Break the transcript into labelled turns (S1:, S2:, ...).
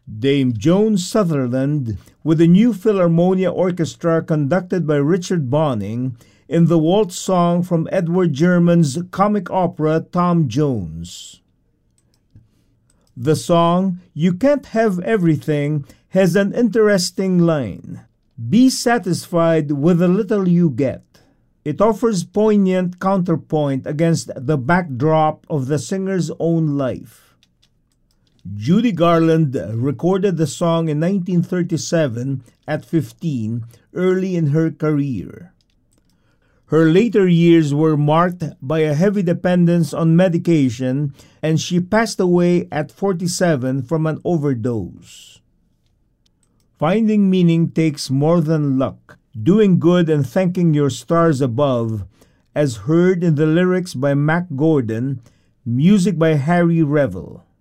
S1: Dame Joan Sutherland with the New Philharmonia Orchestra conducted by Richard Bonning in the waltz song from Edward German's comic opera Tom Jones. The song, "You Can't Have Everything," has an interesting line. Be satisfied with the little you get. It offers poignant counterpoint against the backdrop of the singer's own life. Judy Garland recorded the song in 1937 at 15, early in her career. Her later years were marked by a heavy dependence on medication, and she passed away at 47 from an overdose. Finding meaning takes more than luck, doing good and thanking your stars above, as heard in the lyrics by Mac Gordon, music by Harry Revel.